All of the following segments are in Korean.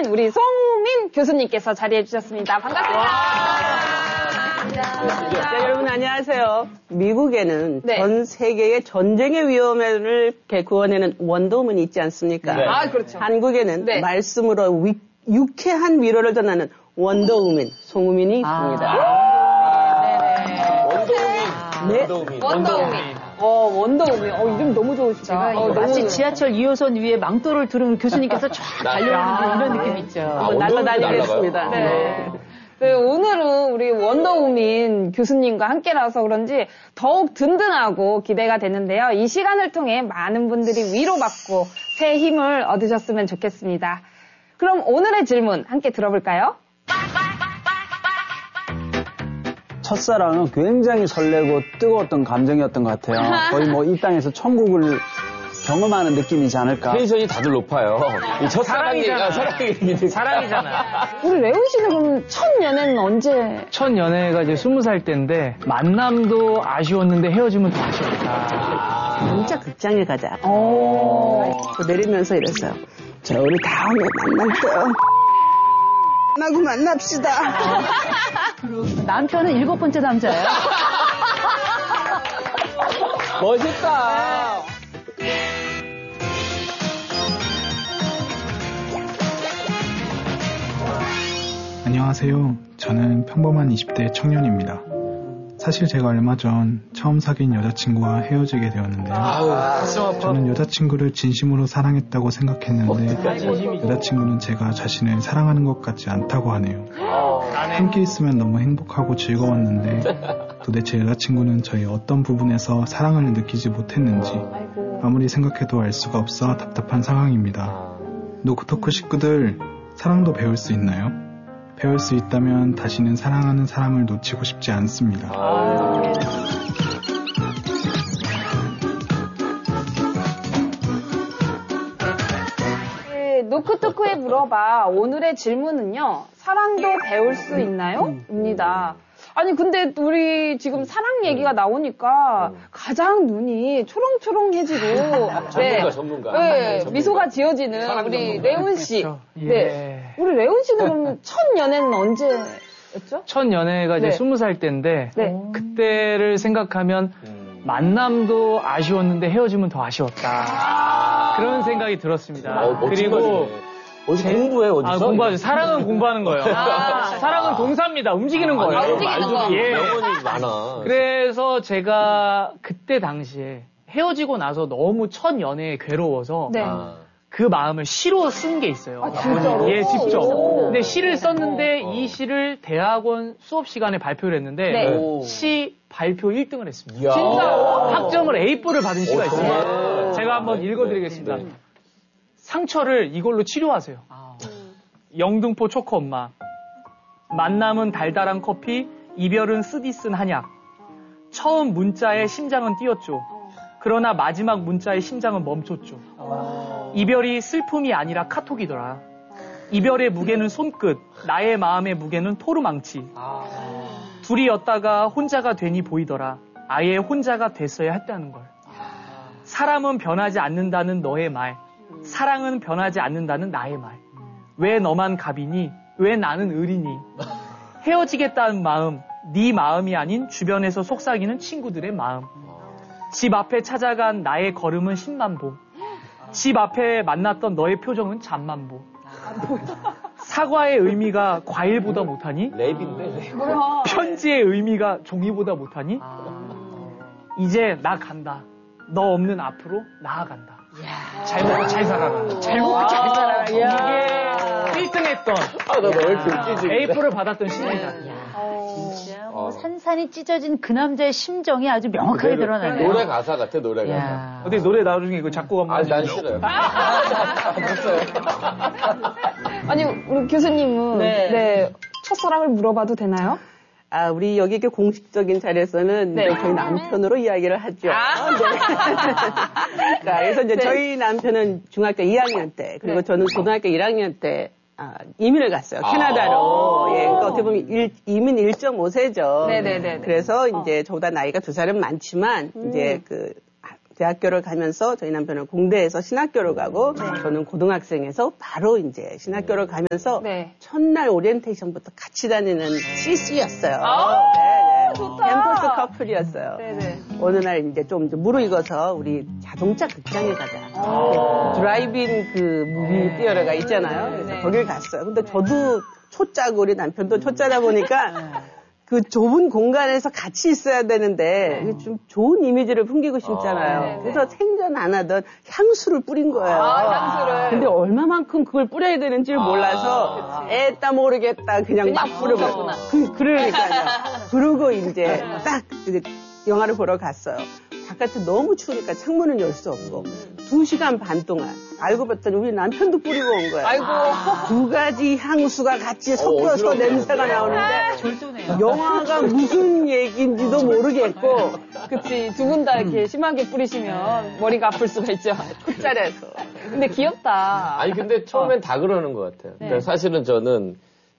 우리 송우민 교수님께서 자리해 주셨습니다. 반갑습니다. 네, 여러분 안녕하세요. 미국에는 네. 전 세계의 전쟁의 위험을 이렇게 구원하는 원더우먼이 있지 않습니까? 네. 아, 그렇죠. 한국에는 네. 말씀으로 유쾌한 위로를 전하는 원더우먼 송우민이 있습니다. 원더우민. 원더우민. 이름 너무 좋으시다. 마치 지하철 2호선 위에 망토를 두른 교수님께서 쫙 달려오는 이런 느낌이 있죠. 날라다니겠습니다. 네. 네, 오늘은 우리 원더우민 교수님과 함께라서 그런지 더욱 든든하고 기대가 되는데요. 이 시간을 통해 많은 분들이 위로받고 새 힘을 얻으셨으면 좋겠습니다. 그럼 오늘의 질문 함께 들어볼까요? 첫사랑은 굉장히 설레고 뜨거웠던 감정이었던 것 같아요. 거의 뭐 이 땅에서 천국을 경험하는 느낌이지 않을까. 텐션이 다들 높아요. 이 첫사랑이잖아. 사랑이잖아. 우리 레온 씨는 그럼 첫 연애는 언제? 첫 연애가 이제 20살 때인데 만남도 아쉬웠는데 헤어지면 더 아쉬웠다. 진짜 극장에 가자. 내리면서 이랬어요. 자, 우리 다음에 만날 때 만나고 만납시다. 남편은 7번째 남자예요. 멋있다. 안녕하세요. 저는 평범한 20대 청년입니다. 사실 제가 얼마 전 처음 사귄 여자친구와 헤어지게 되었는데요. 저는 여자친구를 진심으로 사랑했다고 생각했는데 여자친구는 제가 자신을 사랑하는 것 같지 않다고 하네요. 함께 있으면 너무 행복하고 즐거웠는데 도대체 여자친구는 저의 어떤 부분에서 사랑을 느끼지 못했는지 아무리 생각해도 알 수가 없어 답답한 상황입니다. 노크토크 식구들, 사랑도 배울 수 있나요? 배울 수 있다면 다시는 사랑하는 사람을 놓치고 싶지 않습니다. 네, 노크토크에 물어봐. 오늘의 질문은요. 사랑도 배울 수 있나요? 입니다. 아니 근데 우리 지금 사랑 얘기가 나오니까 가장 눈이 초롱초롱해지고 전문가. 네, 미소가 지어지는 우리 레온 씨. 그렇죠. 예. 네. 우리 레온 씨는 그럼 첫 연애는 언제였죠? 첫 연애가 이제 네. 20살 때인데 네. 그때를 생각하면 만남도 아쉬웠는데 헤어지면 더 아쉬웠다. 그런 생각이 들었습니다. 그리고 어디 공부해, 어디서? 공부하죠. 사랑은 공부하는 거예요. 사랑은 동사입니다. 움직이는 거예요. 움직이는 거. 예. 영혼이 많아. 그래서 제가 그때 당시에 헤어지고 나서 너무 첫 연애에 괴로워서 네. 그 마음을 시로 쓴 게 있어요. 진짜로? 예, 직접. 오. 근데 시를 썼는데 이 시를 대학원 수업 시간에 발표를 했는데 네. 시 발표 1등을 했습니다. 이야. 진짜로? 학점을 A4를 받은 시가 있어요. 정말? 제가 한번 읽어드리겠습니다. 네. 상처를 이걸로 치료하세요. 영등포 초코 엄마. 만남은 달달한 커피, 이별은 쓰디쓴 한약. 처음 문자에 심장은 뛰었죠. 그러나 마지막 문자에 심장은 멈췄죠. 이별이 슬픔이 아니라 카톡이더라. 이별의 무게는 손끝, 나의 마음의 무게는 토르망치. 둘이였다가 혼자가 되니 보이더라. 아예 혼자가 됐어야 했다는 걸. 사람은 변하지 않는다는 너의 말. 사랑은 변하지 않는다는 나의 말. 왜 너만 갑이니? 왜 나는 을이니? 헤어지겠다는 마음, 네 마음이 아닌 주변에서 속삭이는 친구들의 마음. 집 앞에 찾아간 나의 걸음은 10만 보. 집 앞에 만났던 너의 표정은 잠만 보. 사과의 의미가 과일보다 못하니? 랩인데, 랩. 편지의 의미가 종이보다 못하니? 이제 나 간다. 너 없는 앞으로 나아간다. 잘 먹고 잘 살아라. 잘 먹고 잘 살아라. 이게 1등했던 나 너 왜 이렇게 웃기지? A4를 받았던 시입니다. 진짜 뭐 산산이 찢어진 그 남자의 심정이 아주 명확하게 드러나네요. 노래 가사 같아, 노래 가사. 야. 어디 노래 나중에 이거 작곡 한번 난 싫어요. 아니 우리 교수님은 네, 첫사랑을 물어봐도 되나요? 우리 여기 이렇게 공식적인 자리에서는 네. 이제 저희 남편으로 이야기를 하죠. 네. 그래서 이제 저희 남편은 중학교 2학년 때, 그리고 저는 고등학교 1학년 때 이민을 갔어요. 캐나다로. 예, 그러니까 어떻게 보면 이민 1.5세죠. 네네네. 그래서 이제 저보다 나이가 2살은 많지만 이제 대학교를 가면서 저희 남편은 공대에서 신학교를 가고 저는 고등학생에서 바로 이제 신학교를 가면서 첫날 오리엔테이션부터 같이 다니는 CC였어요. 좋다. 캠퍼스 커플이었어요. 어느 날 이제 좀 무르익어서 우리 자동차 극장에 가자. 드라이브인 그 무비 티어가 있잖아요. 그래서 거길 갔어요. 근데 저도 초짜고 우리 남편도 초짜다 보니까 그 좁은 공간에서 같이 있어야 되는데 좀 좋은 이미지를 풍기고 싶잖아요. 그래서 생전 안 하던 향수를 뿌린 거예요. 향수를. 근데 얼마만큼 그걸 뿌려야 되는지를 몰라서 애따 모르겠다 그냥 막 뿌려버렸구나. 그러니까요. 그러고 이제 딱 이제 영화를 보러 갔어요. 바깥에 너무 추우니까 창문은 열 수 없고 2시간 반 동안 알고 봤더니 우리 남편도 뿌리고 온 거예요. 아이고. 두 가지 향수가 같이 섞여서 냄새가 나오는데 졸도네요. 영화가 무슨 얘기인지도 모르겠고 그치. 두 분 다 이렇게 심하게 뿌리시면 머리가 아플 수가 있죠. 콧자리에서. 근데 귀엽다. 아니, 근데 처음엔 다 그러는 것 같아요. 그러니까 사실은 저는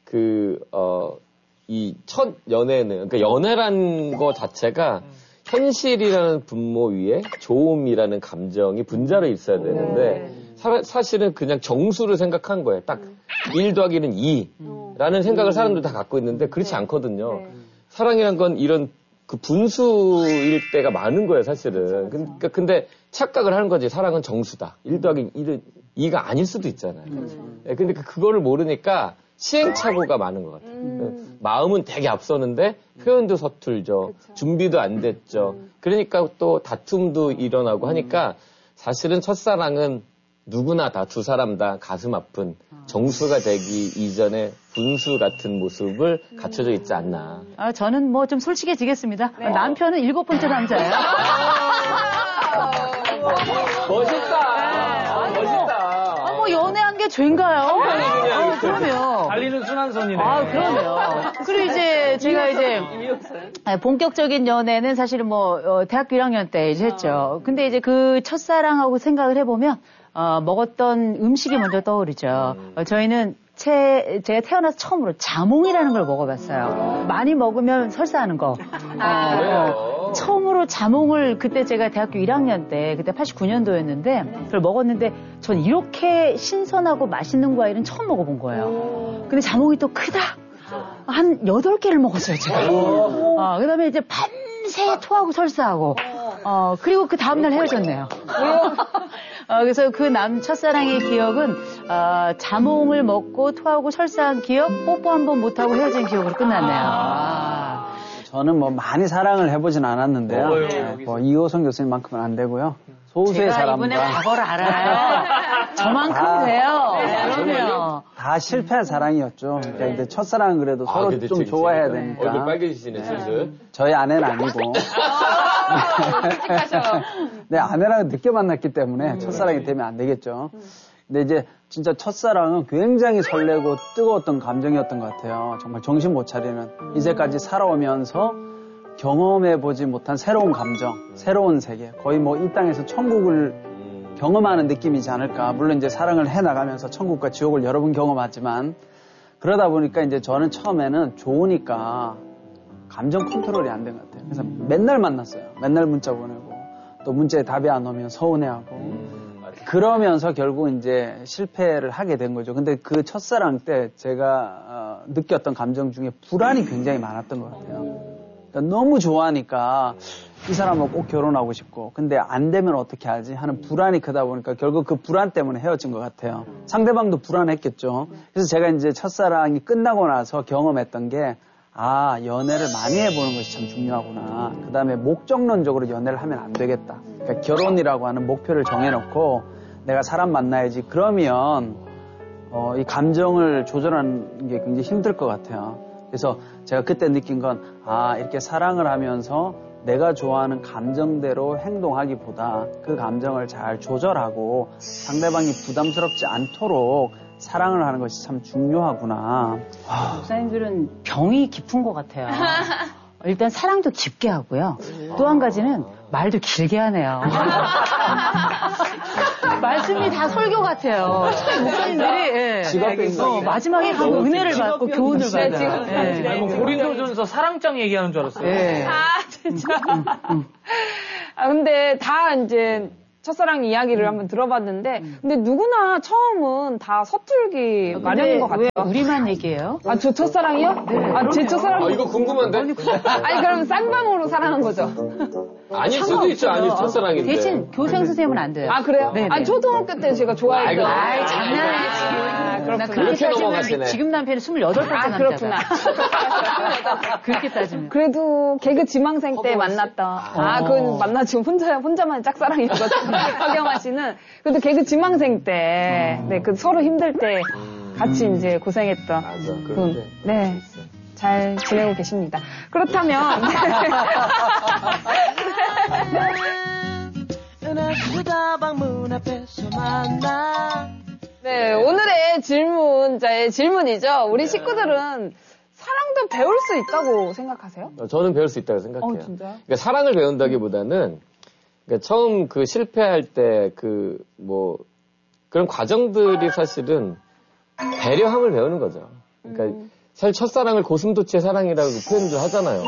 이 첫 연애는, 그러니까 연애란 거 자체가 현실이라는 분모 위에 좋음이라는 감정이 분자로 있어야 되는데 사실은 그냥 정수를 생각한 거예요. 딱 1 더하기는 2라는 생각을 사람들 다 갖고 있는데 그렇지 않거든요. 사랑이란 건 이런 그 분수일 때가 많은 거예요, 사실은. 그러니까 근데 착각을 하는 거지. 사랑은 정수다. 1 더하기 2가 아닐 수도 있잖아요. 근데 그거를 모르니까 시행착오가 많은 것 같아요. 마음은 되게 앞서는데 표현도 서툴죠. 준비도 안 됐죠. 그러니까 또 다툼도 일어나고 하니까 사실은 첫사랑은 누구나 다 두 사람 다 가슴 아픈 정수가 되기 이전에 분수 같은 모습을 갖춰져 있지 않나. 저는 뭐 좀 솔직해지겠습니다. 남편은 7번째 남자예요. 멋있다. 멋있다. 뭐 연애한 게 죄인가요? 그럼요. 달리는 순환선이네. 그럼요. 그리고 이제 제가 이제 본격적인 연애는 사실은 뭐 대학교 1학년 때 이제 했죠. 근데 이제 그 첫사랑하고 생각을 해보면 먹었던 음식이 먼저 떠오르죠. 저희는 제가 태어나서 처음으로 자몽이라는 걸 먹어봤어요. 많이 먹으면 설사하는 거. 처음으로 자몽을 그때 제가 대학교 1학년 때 그때 89년도였는데 그걸 먹었는데 전 이렇게 신선하고 맛있는 과일은 처음 먹어본 거예요. 근데 자몽이 또 크다. 한 8개를 먹었어요, 제가. 그 다음에 이제 밤새 토하고 설사하고. 그리고 그 다음날 헤어졌네요. 그래서 그 첫사랑의 기억은, 자몽을 먹고 토하고 설사한 기억, 뽀뽀 한 번 못하고 헤어진 기억으로 끝났네요. 저는 뭐 많이 사랑을 해보진 않았는데요. 뭐 이호성 교수님만큼은 안 되고요. 소수의 제가 사람과. 이분의 과거를 알아요. 저만큼 돼요. 그럼요. 다 실패한 사랑이었죠. 그러니까 이제 첫사랑은 그래도 서로 좀 좋아해야 되니까. 얼굴 빨개지시네, 슬슬. 저희 아내는 아니고. 네, 아내랑 늦게 만났기 때문에 첫사랑이 되면 안 되겠죠. 근데 이제 진짜 첫사랑은 굉장히 설레고 뜨거웠던 감정이었던 것 같아요. 정말 정신 못 차리는. 이제까지 살아오면서 경험해보지 못한 새로운 감정, 새로운 세계. 거의 뭐 이 땅에서 천국을 경험하는 느낌이지 않을까. 물론 이제 사랑을 해나가면서 천국과 지옥을 여러 번 경험하지만 그러다 보니까 이제 저는 처음에는 좋으니까 감정 컨트롤이 안 된 것 같아요. 그래서 맨날 만났어요. 맨날 문자 보내고 또 문자에 답이 안 오면 서운해하고 그러면서 결국 이제 실패를 하게 된 거죠. 근데 그 첫사랑 때 제가 느꼈던 감정 중에 불안이 굉장히 많았던 것 같아요. 그러니까 너무 좋아하니까 이 사람하고 꼭 결혼하고 싶고 근데 안 되면 어떻게 하지 하는 불안이 크다 보니까 결국 그 불안 때문에 헤어진 것 같아요. 상대방도 불안했겠죠. 그래서 제가 이제 첫사랑이 끝나고 나서 경험했던 게 연애를 많이 해보는 것이 참 중요하구나. 그 다음에 목적론적으로 연애를 하면 안 되겠다. 그러니까 결혼이라고 하는 목표를 정해놓고 내가 사람 만나야지. 그러면 이 감정을 조절하는 게 굉장히 힘들 것 같아요. 그래서 제가 그때 느낀 건 이렇게 사랑을 하면서 내가 좋아하는 감정대로 행동하기보다 그 감정을 잘 조절하고 상대방이 부담스럽지 않도록 사랑을 하는 것이 참 중요하구나. 목사님들은 병이 깊은 것 같아요. 일단 사랑도 깊게 하고요. 또 한 가지는 말도 길게 하네요. 말씀이 다 설교 같아요. 목사님들이 마지막에 가고 은혜를 받고 교훈을 받아요. 고린도전서 사랑장 얘기하는 줄 알았어요. 진짜. 근데 다 이제 첫사랑 이야기를 한번 들어봤는데, 근데 누구나 처음은 다 서툴기 마련인 것 같아요. 왜 우리만 얘기해요? 아, 저 첫사랑이요? 네. 제 첫사랑. 이거 궁금한데? 아니, 그럼 쌍방으로 사랑한 거죠? 아닐 수도 있죠, 아닐 첫사랑인데. 대신 교생 선생님은 안 돼요. 아, 그래요? 네네. 아니, 초등학교 때 제가 좋아했던. 아이, 장난이지. 그렇구나. 그렇게 넘어가시네. 지금 남편이 28번째 남자다. 그렇구나. 그렇게 따지면. 그래도 개그 지망생 때 만났던. 그건 만나 지금 혼자만의 짝사랑이거든요. 박영아 씨는. 그래도 개그 지망생 때, 네, 그 서로 힘들 때 같이 이제 고생했던. 맞아, 분. 네. 잘 지내고 계십니다. 그렇다면. 네, 오늘의 질문자의 질문이죠. 우리 식구들은 사랑도 배울 수 있다고 생각하세요? 저는 배울 수 있다고 생각해요. 진짜요? 그러니까 사랑을 배운다기보다는 그러니까 처음 그 실패할 때 그런 과정들이 사실은 배려함을 배우는 거죠. 그러니까 사실 첫사랑을 고슴도치의 사랑이라고 표현을 하잖아요.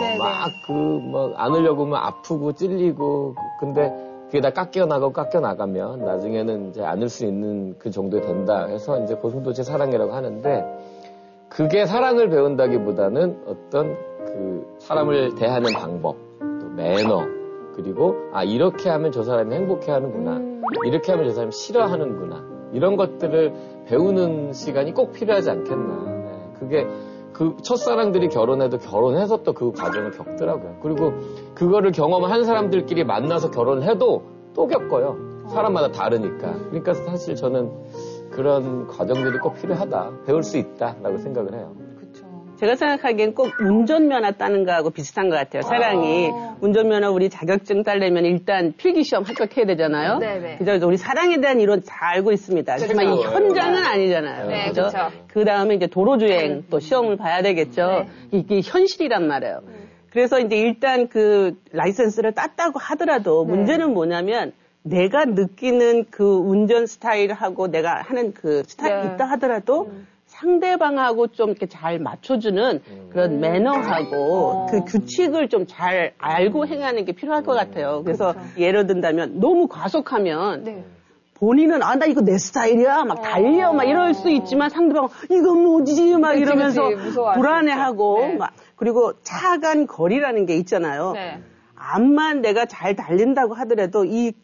막 안으려고 하면 아프고 찔리고 근데 그게 다 깎여나가면 나중에는 이제 안을 수 있는 그 정도 된다 해서 이제 고슴도치의 사랑이라고 하는데 그게 사랑을 배운다기보다는 어떤 그 사람을 대하는 방법, 또 매너, 그리고 이렇게 하면 저 사람이 행복해하는구나, 이렇게 하면 저 사람이 싫어하는구나, 이런 것들을 배우는 시간이 꼭 필요하지 않겠나. 네, 그게 그 첫사랑들이 결혼해서 또 그 과정을 겪더라고요. 그리고 그거를 경험한 사람들끼리 만나서 결혼을 해도 또 겪어요. 사람마다 다르니까. 그러니까 사실 저는 그런 과정들이 꼭 필요하다. 배울 수 있다라고 생각을 해요. 제가 생각하기엔 꼭 운전면허 따는 거하고 비슷한 것 같아요. 사랑이. 운전면허 우리 자격증 따려면 일단 필기시험 합격해야 되잖아요. 네네. 그래서 우리 사랑에 대한 이론 다 알고 있습니다. 하지만 이 현장은 아니잖아요. 네, 그죠? 그렇죠. 그 다음에 이제 도로주행 또 시험을 봐야 되겠죠. 네. 이게 현실이란 말이에요. 그래서 이제 일단 그 라이센스를 땄다고 하더라도 문제는 뭐냐면 내가 느끼는 그 운전 스타일하고 내가 하는 그 스타일이 있다 하더라도 상대방하고 좀 이렇게 잘 맞춰주는 그런 매너하고 그 규칙을 좀 잘 알고 행하는 게 필요할 것 같아요. 그래서 예를 든다면 너무 과속하면 본인은 나 이거 내 스타일이야 막 달려 막 이럴 수 있지만 상대방은 이거 뭐지 막 이러면서 불안해하고 막 그리고 차 간 거리라는 게 있잖아요. 암만 내가 잘 달린다고 하더라도 이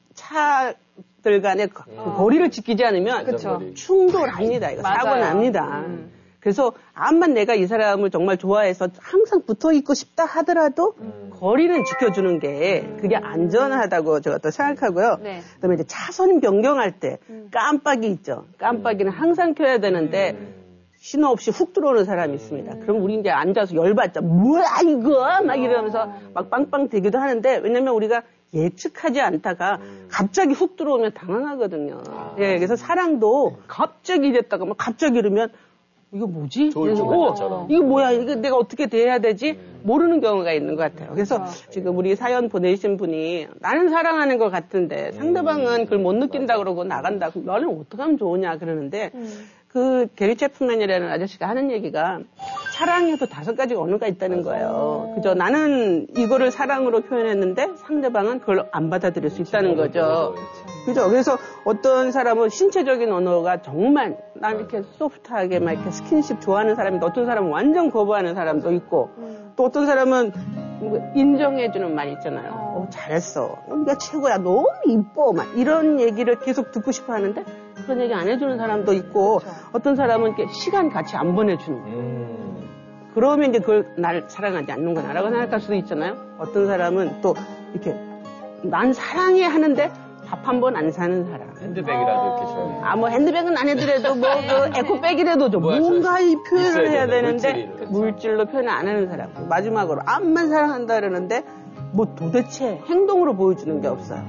차들 간의 그 거리를 지키지 않으면 충돌합니다. 이거 사고 납니다. 그래서 암만 내가 이 사람을 정말 좋아해서 항상 붙어 있고 싶다 하더라도 거리는 지켜주는 게 그게 안전하다고 제가 또 생각하고요. 그다음에 이제 차선 변경할 때 깜빡이 있죠. 깜빡이는 항상 켜야 되는데 신호 없이 훅 들어오는 사람이 있습니다. 그럼 우리 이제 앉아서 열받죠. 뭐야 이거 막 이러면서 막 빵빵 대기도 하는데 왜냐면 우리가 예측하지 않다가 갑자기 훅 들어오면 당황하거든요. 예, 그래서 사랑도 갑자기 이랬다가 막 갑자기 이러면 이거 뭐지? 이거 뭐야? 이거 내가 어떻게 대해야 되지? 모르는 경우가 있는 것 같아요. 그래서 지금 우리 사연 보내신 분이 나는 사랑하는 것 같은데 상대방은 그걸 못 느낀다 그러고 나간다. 그럼 너는 어떻게 하면 좋으냐 그러는데 그 게리 채플맨이라는 아저씨가 하는 얘기가 사랑에도 5가지 언어가 있다는 거예요. 그죠? 나는 이거를 사랑으로 표현했는데 상대방은 그걸 안 받아들일 수 있다는 거죠. 그죠? 그래서 어떤 사람은 신체적인 언어가 정말 난 이렇게 소프트하게 막 이렇게 스킨십 좋아하는 사람인데 어떤 사람은 완전 거부하는 사람도 있고 또 어떤 사람은 인정해주는 말 있잖아요. 잘했어. 네가 최고야. 너무 이뻐. 막 이런 얘기를 계속 듣고 싶어 하는데 그런 얘기 안 해주는 사람도 있고 어떤 사람은 이렇게 시간 같이 안 보내주는 그러면 이제 그걸 날 사랑하지 않는구나라고 생각할 수도 있잖아요. 어떤 사람은 또 이렇게 난 사랑해 하는데 밥 한 번 안 사는 사람. 핸드백이라도 이렇게 줘요. 뭐 핸드백은 안 해더라도 뭐 그 에코백이라도 좀 뭔가 이 표현을 해야 되는데 물질로 표현을 안 하는 사람. 마지막으로 암만 사랑한다 그러는데 뭐 도대체 행동으로 보여주는 게 없어요.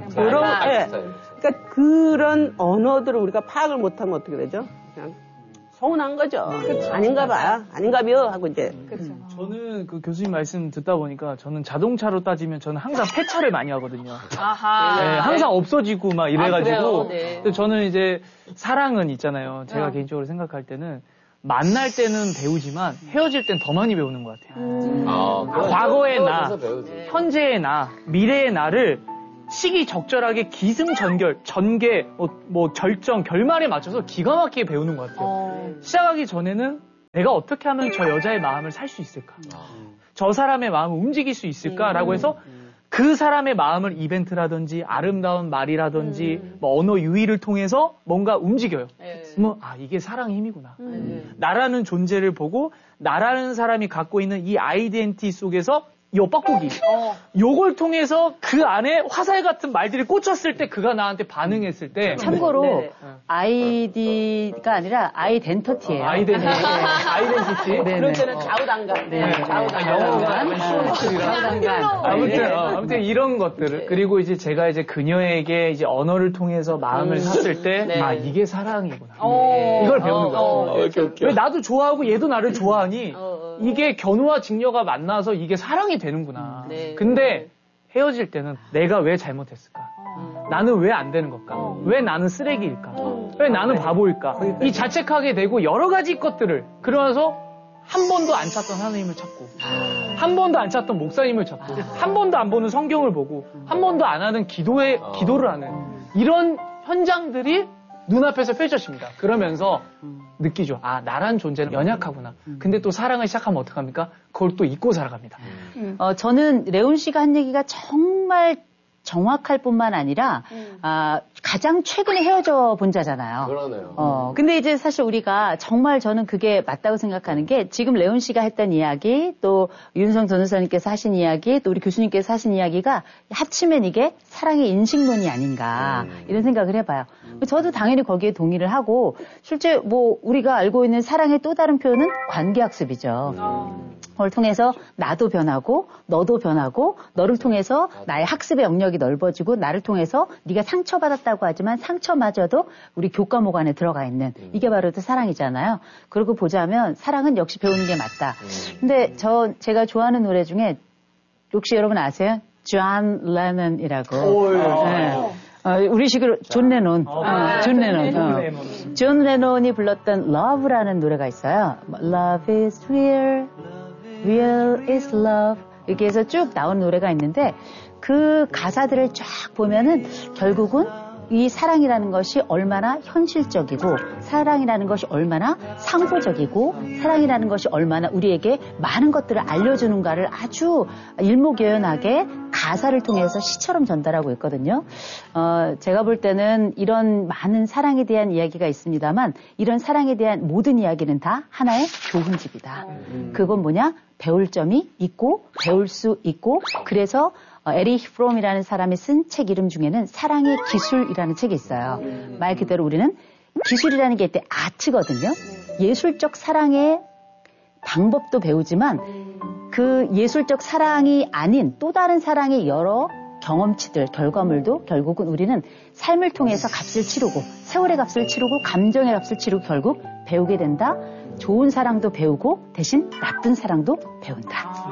그러니까 그런 언어들을 우리가 파악을 못하면 어떻게 되죠? 그냥 서운한 거죠. 아닌가 봐. 아닌가 벼 하고 이제. 저는 그 교수님 말씀 듣다 보니까 저는 자동차로 따지면 저는 항상 폐차를 많이 하거든요. 아하. 네, 항상 없어지고 막 이래가지고. 네. 저는 이제 사랑은 있잖아요. 제가 개인적으로 생각할 때는 만날 때는 배우지만 헤어질 땐 더 많이 배우는 것 같아요. 과거의 나, 현재의 나, 미래의 나를 시기 적절하게 기승전결, 전개, 절정, 결말에 맞춰서 기가 막히게 배우는 것 같아요. 시작하기 전에는 내가 어떻게 하면 저 여자의 마음을 살 수 있을까? 저 사람의 마음을 움직일 수 있을까라고 해서 그 사람의 마음을 이벤트라든지 아름다운 말이라든지 언어 유희를 통해서 뭔가 움직여요. 이게 사랑의 힘이구나. 나라는 존재를 보고 나라는 사람이 갖고 있는 이 아이덴티티 속에서 요 뻐꾸기. 요걸 통해서 그 안에 화살 같은 말들이 꽂혔을 때 그가 나한테 반응했을 때. 참고로 아이디가 아니라 아이덴티티예요. 아이덴티티. 그럴 때는 좌우단간. 아무튼 이런 것들을. 그리고 이제 제가 이제 그녀에게 이제 언어를 통해서 마음을 샀을 때, 이게 사랑이구나. 이걸 배우는 거예요. 왜 나도 좋아하고 얘도 나를 좋아하니 이게 견우와 직녀가 만나서 이게 사랑이 되는구나. 근데 헤어질 때는 내가 왜 잘못했을까? 나는 왜 안 되는 걸까? 왜 나는 쓰레기일까? 왜 나는 바보일까? 이 자책하게 되고 여러 가지 것들을 그러면서 한 번도 안 찾던 하나님을 찾고 한 번도 안 찾던 목사님을 찾고 한 번도 안 보는 성경을 보고 한 번도 안 하는 기도를 하는 이런 현장들이 눈앞에서 펼쳐집니다. 그러면서 느끼죠. 나란 존재는 연약하구나. 근데 또 사랑을 시작하면 어떡합니까? 그걸 또 잊고 살아갑니다. 저는 레온 씨가 한 얘기가 정말 정확할 뿐만 아니라 가장 최근에 헤어져 본 자잖아요. 그러네요. 근데 이제 사실 우리가 정말 저는 그게 맞다고 생각하는 게 지금 레온 씨가 했던 이야기 또 윤성 전도사님께서 하신 이야기 또 우리 교수님께서 하신 이야기가 합치면 이게 사랑의 인식론이 아닌가 이런 생각을 해봐요. 저도 당연히 거기에 동의를 하고 실제 우리가 알고 있는 사랑의 또 다른 표현은 관계학습이죠. 그걸 통해서 나도 변하고 너도 변하고 너를 통해서 나의 학습의 영역이 넓어지고 나를 통해서 네가 상처받았다고 하지만 상처마저도 우리 교과목 안에 들어가 있는 이게 바로 또 사랑이잖아요. 그러고 보자면 사랑은 역시 배우는 게 맞다. 근데 제가 좋아하는 노래 중에 혹시 여러분 아세요? 존 레논이라고. 우리식으로 존 레논. 존 레논이 불렀던 Love라는 노래가 있어요. Love is real. Real is love. 이렇게 해서 쭉 나온 노래가 있는데 그 가사들을 쫙 보면은 결국은 이 사랑이라는 것이 얼마나 현실적이고 사랑이라는 것이 얼마나 상호적이고 사랑이라는 것이 얼마나 우리에게 많은 것들을 알려주는가를 아주 일목요연하게 가사를 통해서 시처럼 전달하고 있거든요. 제가 볼 때는 이런 많은 사랑에 대한 이야기가 있습니다만 이런 사랑에 대한 모든 이야기는 다 하나의 교훈집이다. 그건 뭐냐? 배울 점이 있고 배울 수 있고 그래서 에리히 프롬이라는 사람이 쓴 책 이름 중에는 사랑의 기술이라는 책이 있어요. 말 그대로 우리는 기술이라는 게 이때 아트거든요. 예술적 사랑의 방법도 배우지만 그 예술적 사랑이 아닌 또 다른 사랑의 여러 경험치들, 결과물도 결국은 우리는 삶을 통해서 값을 치르고 세월의 값을 치르고 감정의 값을 치르고 결국 배우게 된다. 좋은 사랑도 배우고 대신 나쁜 사랑도 배운다.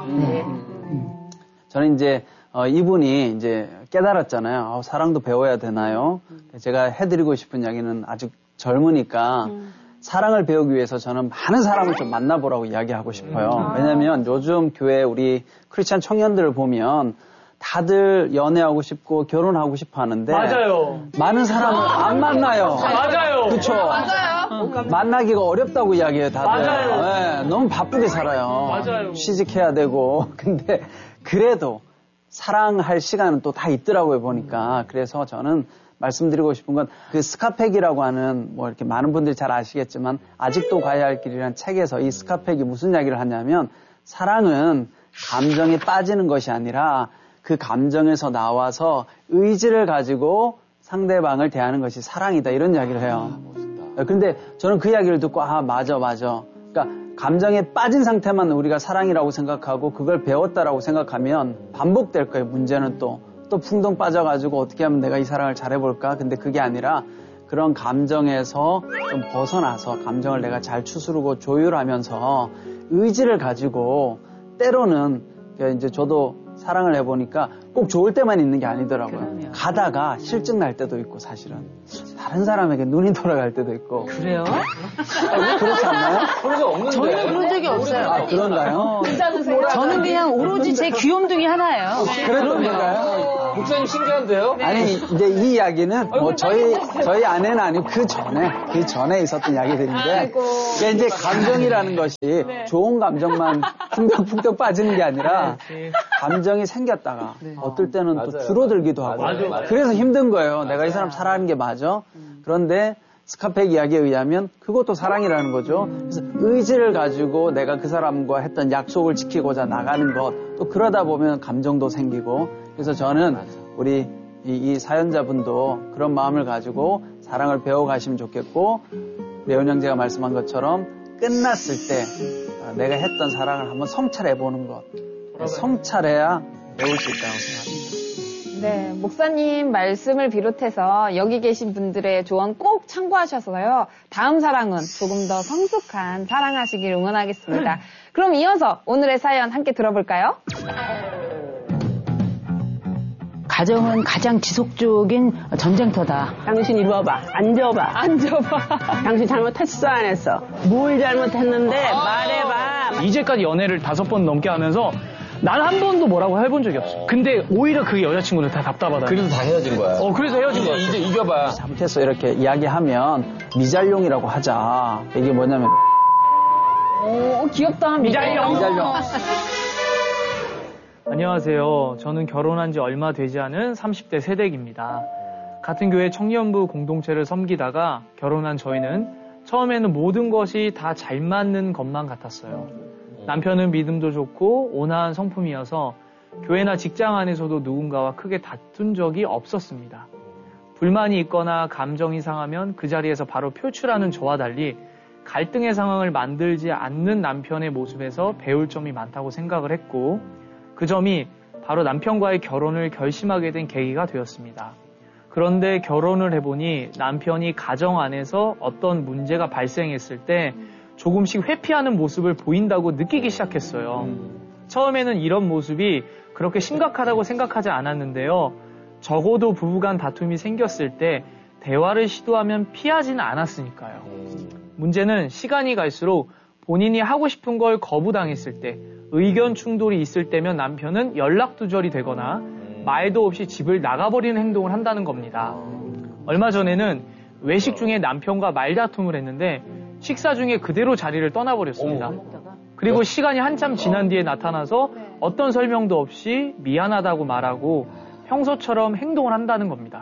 저는 이제 이분이 이제 깨달았잖아요. 사랑도 배워야 되나요? 제가 해드리고 싶은 이야기는 아직 젊으니까 사랑을 배우기 위해서 저는 많은 사람을 좀 만나보라고 이야기하고 싶어요. 왜냐하면 요즘 교회 우리 크리스찬 청년들을 보면 다들 연애하고 싶고 결혼하고 싶어 하는데 맞아요. 많은 사람을 안 만나요. 맞아요. 그렇죠. 맞아요. 만나기가 어렵다고 이야기해요, 다들. 맞아요. 네, 너무 바쁘게 살아요. 맞아요. 취직해야 되고. 근데 그래도 사랑할 시간은 또 다 있더라고요, 보니까. 그래서 저는 말씀드리고 싶은 건 그 스카펙이라고 하는 뭐 이렇게 많은 분들이 잘 아시겠지만 아직도 가야 할 길이라는 책에서 이 스카펙이 무슨 이야기를 하냐면 사랑은 감정에 빠지는 것이 아니라 그 감정에서 나와서 의지를 가지고 상대방을 대하는 것이 사랑이다 이런 이야기를 해요. 그런데 저는 그 이야기를 듣고 맞아. 그러니까 감정에 빠진 상태만 우리가 사랑이라고 생각하고 그걸 배웠다라고 생각하면 반복될 거예요. 문제는 또 풍덩 빠져가지고 어떻게 하면 내가 이 사랑을 잘해볼까? 근데 그게 아니라 그런 감정에서 좀 벗어나서 감정을 내가 잘 추스르고 조율하면서 의지를 가지고 때로는 이제 저도 사랑을 해보니까 꼭 좋을 때만 있는 게 아니더라고요. 그럼요. 가다가 실증 날 때도 있고 사실은 다른 사람에게 눈이 돌아갈 때도 있고. 그래요? 그렇지 않나요? 그런 적 없는데. 저는 그런 적이 없어요. 그런가요? 저는 그냥 오로지 제 귀염둥이 하나예요. 그런 건가요? 목사님 신기한데요? 네. 아니, 이제 이 이야기는 뭐 저희 아내는 아니고 그 전에 있었던 이야기들인데, 이게 이제 감정이라는 것이 좋은 감정만 풍덩풍덩 빠지는 게 아니라, 감정이 생겼다가, 어떨 때는 또 줄어들기도 하고, 그래서 힘든 거예요. 내가 이 사람 사랑하는 게 맞아? 그런데, 스카펙 이야기에 의하면 그것도 사랑이라는 거죠. 그래서 의지를 가지고 내가 그 사람과 했던 약속을 지키고자 나가는 것, 또 그러다 보면 감정도 생기고, 그래서 저는 우리 이 사연자분도 그런 마음을 가지고 사랑을 배워가시면 좋겠고, 레온 형제가 말씀한 것처럼 끝났을 때 내가 했던 사랑을 한번 성찰해보는 것, 성찰해야 배울 수 있다고 생각합니다. 네, 목사님 말씀을 비롯해서 여기 계신 분들의 조언 꼭 참고하셔서요. 다음 사랑은 조금 더 성숙한 사랑하시길 응원하겠습니다. 그럼 이어서 오늘의 사연 함께 들어볼까요? 가정은 가장 지속적인 전쟁터다. 당신 이리 와봐. 앉아봐. 당신 잘못했어, 안 했어? 뭘 잘못했는데 말해봐. 이제까지 연애를 5번 넘게 하면서 난 한 번도 뭐라고 해본 적이 없어. 근데 오히려 그게 여자친구들 다 답답하다. 그래서 다 헤어진 거야. 그래서 헤어진 거야. 이제 이겨봐. 잘못해서 이렇게 이야기하면 미잘용이라고 하자. 이게 뭐냐면 귀엽다. 미잘용. 안녕하세요. 저는 결혼한 지 얼마 되지 않은 30대 새댁입니다. 같은 교회 청년부 공동체를 섬기다가 결혼한 저희는 처음에는 모든 것이 다 잘 맞는 것만 같았어요. 남편은 믿음도 좋고 온화한 성품이어서 교회나 직장 안에서도 누군가와 크게 다툰 적이 없었습니다. 불만이 있거나 감정이 상하면 그 자리에서 바로 표출하는 저와 달리 갈등의 상황을 만들지 않는 남편의 모습에서 배울 점이 많다고 생각을 했고, 그 점이 바로 남편과의 결혼을 결심하게 된 계기가 되었습니다. 그런데 결혼을 해보니 남편이 가정 안에서 어떤 문제가 발생했을 때 조금씩 회피하는 모습을 보인다고 느끼기 시작했어요. 처음에는 이런 모습이 그렇게 심각하다고 생각하지 않았는데요. 적어도 부부간 다툼이 생겼을 때 대화를 시도하면 피하지는 않았으니까요. 문제는 시간이 갈수록 본인이 하고 싶은 걸 거부당했을 때, 의견 충돌이 있을 때면 남편은 연락두절이 되거나 말도 없이 집을 나가버리는 행동을 한다는 겁니다. 얼마 전에는 외식 중에 남편과 말다툼을 했는데 식사 중에 그대로 자리를 떠나버렸습니다. 그리고 시간이 한참 지난 뒤에 나타나서 어떤 설명도 없이 미안하다고 말하고 평소처럼 행동을 한다는 겁니다.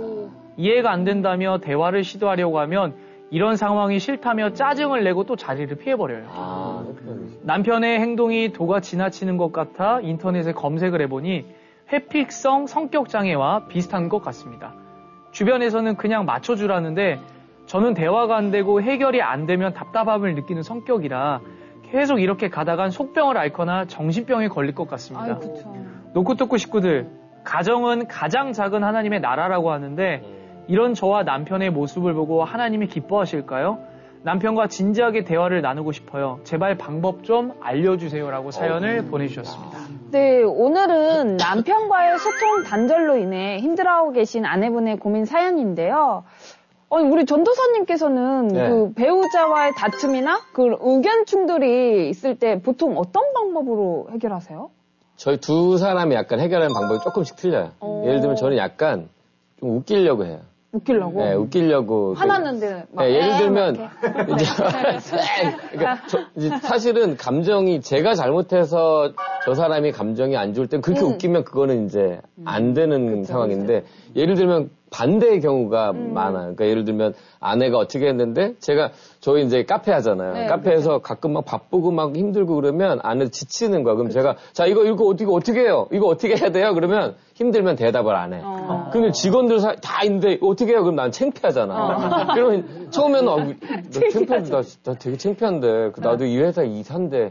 이해가 안 된다며 대화를 시도하려고 하면 이런 상황이 싫다며 짜증을 내고 또 자리를 피해버려요. 남편의 행동이 도가 지나치는 것 같아 인터넷에 검색을 해보니 회픽성 성격장애와 비슷한 것 같습니다. 주변에서는 그냥 맞춰주라는데 저는 대화가 안 되고 해결이 안 되면 답답함을 느끼는 성격이라 계속 이렇게 가다간 속병을 앓거나 정신병에 걸릴 것 같습니다. 노쿠토쿠 식구들, 가정은 가장 작은 하나님의 나라라고 하는데 이런 저와 남편의 모습을 보고 하나님이 기뻐하실까요? 남편과 진지하게 대화를 나누고 싶어요. 제발 방법 좀 알려주세요라고 사연을 보내주셨습니다. 네, 오늘은 남편과의 소통 단절로 인해 힘들어하고 계신 아내분의 고민 사연인데요. 우리 전도사님께서는 그 배우자와의 다툼이나 그 의견 충돌이 있을 때 보통 어떤 방법으로 해결하세요? 저희 두 사람이 약간 해결하는 방법이 조금씩 틀려요. 예를 들면 저는 약간 좀 웃기려고 해요. 웃기려고? 네, 웃기려고. 화났는데 막. 네, 예를 들면 이제 그러니까 이제 사실은 감정이 제가 잘못해서 저 사람이 감정이 안 좋을 땐 그렇게 웃기면 그거는 이제 안 되는 상황인데 예를 들면 반대의 경우가 많아요. 그러니까 예를 들면 아내가 어떻게 했는데 저희 이제 카페 하잖아요. 네, 카페에서 가끔 막 바쁘고 막 힘들고 그러면 아내도 지치는 거야. 그럼 제가 자 이거 어떻게 해요? 이거 어떻게 해야 돼요? 그러면 힘들면 대답을 안 해. 그러면 직원들 다 있는데 어떻게 해요? 그럼 난 창피하잖아. 그러면 처음에는 나 창피한데 나 되게 창피한데 나도 이 회사 이사인데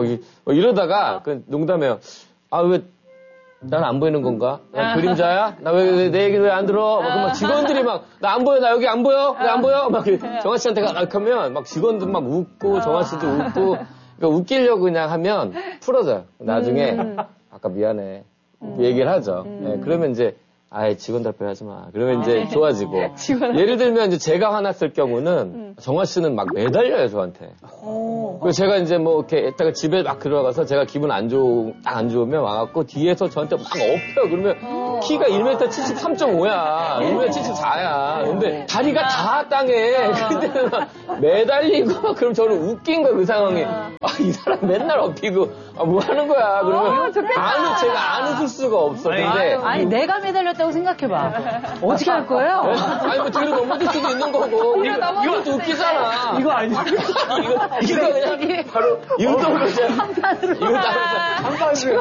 이러다가 그 농담해요. 왜 난 안 보이는 건가? 난 그림자야? 나 왜 내 얘기를 왜 안 들어? 막 직원들이 막 나 안 보여? 나 여기 안 보여? 왜 안 보여? 막 정아 씨한테 하면 막 직원들 막 웃고 정아 씨도 웃고 그러니까 웃기려고 그냥 하면 풀어져요. 나중에 아까 미안해 얘기를 하죠. 네, 그러면 이제 직원들 앞에 하지 마. 그러면 이제 좋아지고. 예를 들면 이제 제가 화났을 경우는 정아 씨는 막 매달려요 저한테. 그래서 제가 이제 뭐 이렇게 이따가 집에 막 들어가서 제가 기분 안 좋으면 와갖고 뒤에서 저한테 막 엎혀요. 그러면 키가 1m 73.5야. 1m 74야. 근데 다리가 다 땅에. 근데 막 매달리고 그럼 저는 웃긴 거야, 그 상황이. 이 사람 맨날 엎이고, 뭐 하는 거야. 그러면 제가 안 웃을 수가 없어. 근데. 아니, 내가 매달렸다고 생각해봐. 어떻게 할 거예요? 아니, 뭐 뒤로 넘어질 수도 있는 거고. 이것도 웃기잖아. 이거 아니야. 이거 그냥 바로 이웃동으로 그냥. 한판으로. 이거 따라서.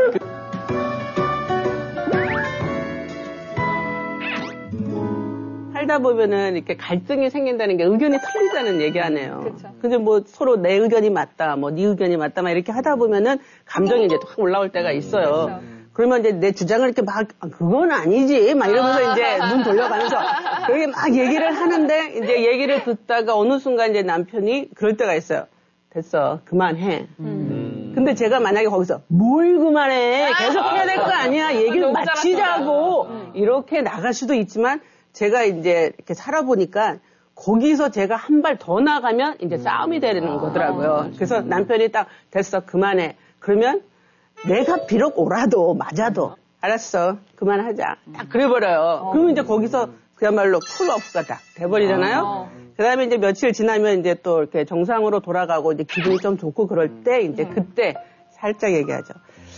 살다 보면은 이렇게 갈등이 생긴다는 게 의견이 틀리다는 얘기 하네요. 근데 뭐 서로 내 의견이 맞다, 뭐 네 의견이 맞다, 막 이렇게 하다 보면은 감정이 이제 확 올라올 때가 있어요. 그러면 이제 내 주장을 이렇게 막, 그건 아니지, 막 이러면서 이제 눈 돌려가면서 그렇게 막 얘기를 하는데 이제 얘기를 듣다가 어느 순간 이제 남편이 그럴 때가 있어요. 됐어, 그만해. 근데 제가 만약에 거기서 뭘 그만해, 계속 해야 될 거 아니야, 얘기를 마치자고 이렇게 나갈 수도 있지만 제가 이제 이렇게 살아보니까 거기서 제가 한 발 더 나가면 이제 싸움이 되는 거더라고요. 그래서 남편이 딱 됐어, 그만해. 그러면 내가 비록 오라도 맞아도 알았어, 그만하자. 딱 그래버려요. 그러면 이제 거기서 그야말로 쿨업가 딱 돼버리잖아요. 그 다음에 이제 며칠 지나면 이제 또 이렇게 정상으로 돌아가고 이제 기분이 좀 좋고 그럴 때 이제 그때 살짝 얘기하죠.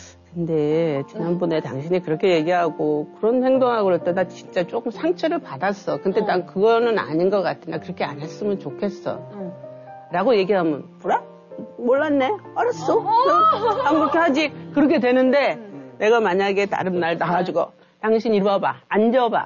근데 지난번에 당신이 그렇게 얘기하고 그런 행동하고 그럴 때 나 진짜 조금 상처를 받았어. 근데 난 그거는 아닌 것 같아. 나 그렇게 안 했으면 좋겠어. 라고 얘기하면 그래? 몰랐네. 알았어. 안 그렇게 하지. 그렇게 되는데 내가 만약에 다른 날 나가지고 당신 이리 와봐. 앉아봐.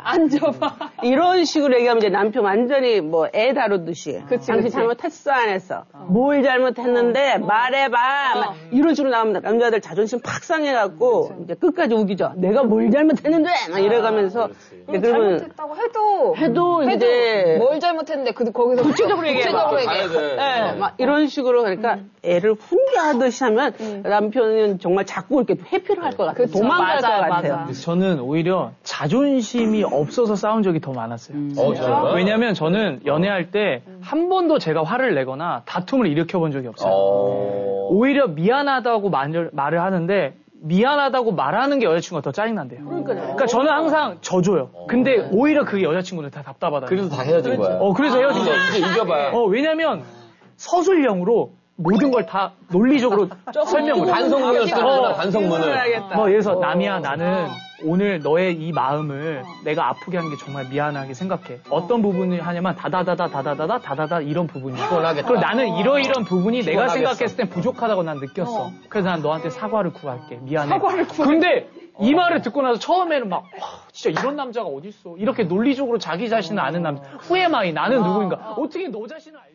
이런 식으로 얘기하면 이제 남편 완전히 뭐 애 다루듯이. 당신 잘못했어, 안 했어? 뭘 잘못했는데 말해봐. 막 이런 식으로 나오면 남자들 자존심 팍 상해갖고 이제 끝까지 우기죠. 내가 뭘 잘못했는데 막 이래가면서. 그러면 잘못했다고 해도 이제 뭘 잘못했는데 거기서 구체적으로 얘기해. 네. 막 이런 식으로 그러니까 애를 훈계하듯이 하면 남편은 정말 자꾸 이렇게 회피를 할 것 같아요. 도망갈 것 같아요. 저는 오히려 자존심이 없어서 싸운 적이 더 많았어요. 왜냐면 저는 연애할 때 한 번도 제가 화를 내거나 다툼을 일으켜 본 적이 없어요. 오히려 미안하다고 말을 하는데 미안하다고 말하는 게 여자친구가 더 짜증난대요. 그러니까 저는 항상 져줘요. 근데 오히려 그게 여자친구는 다 답답하다. 그래서 다 헤어진 거야. 그래서 헤어진 거야. 이제 이겨봐. 왜냐면 서술형으로 모든 걸 다 논리적으로 설명을 반성문을 쓰는구나, 반성문을. 그래서 남이야, 나는 오늘 너의 이 마음을 내가 아프게 한 게 정말 미안하게 생각해. 어떤 부분을 하냐면 다다다 이런 부분이야. 그리고 나는 이러이런 부분이 내가 생각했을 땐 부족하다고 난 느꼈어. 그래서 난 너한테 사과를 구할게. 미안해. 근데 이 말을 듣고 나서 처음에는 막 진짜 이런 남자가 어딨어. 이렇게 논리적으로 자기 자신을 아는 남자. 후회마이 나는 누구인가. 어떻게 너 자신을 알지?